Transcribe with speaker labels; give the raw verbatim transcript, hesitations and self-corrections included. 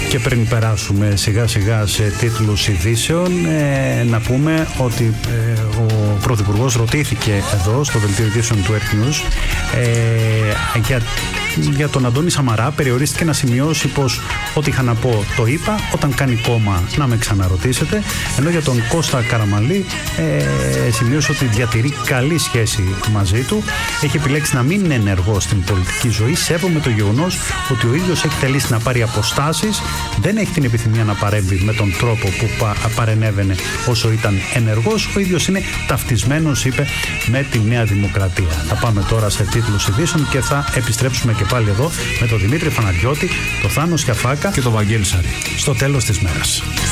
Speaker 1: Και πριν περάσουμε σιγά σιγά σε τίτλους ειδήσεων, ε, να πούμε ότι ε, ο Πρωθυπουργός ρωτήθηκε εδώ στο δελτίο ειδήσεων του Earth News ε, για, για τον Αντώνη Σαμαρά. Περιορίστηκε να σημειώσει πως ό,τι είχα να πω το είπα, όταν κάνει κόμμα να με ξαναρωτήσετε. Ενώ για τον Κώστα Καραμανλή ε, σημείωσε ότι διατηρεί καλή σχέση μαζί του. Έχει επιλέξει να μην είναι ενεργός στην πολιτική ζωή. Σέβομαι το γεγονός ότι ο ίδιος έχει θελήσει να πάρει αποστάσεις. Δεν έχει την επιθυμία να παρέμβει με τον τρόπο που πα, παρενέβαινε όσο ήταν ενεργός. Ο ίδιος είναι ταυτισμένος, είπε, με τη Νέα Δημοκρατία. Θα πάμε τώρα σε τίτλους ειδήσεων και θα επιστρέψουμε και πάλι εδώ με τον Δημήτρη Φαναριώτη, τον Θάνο Σιαφάκα
Speaker 2: και τον Βαγγέλη Σαρή
Speaker 1: στο τέλος της μέρας.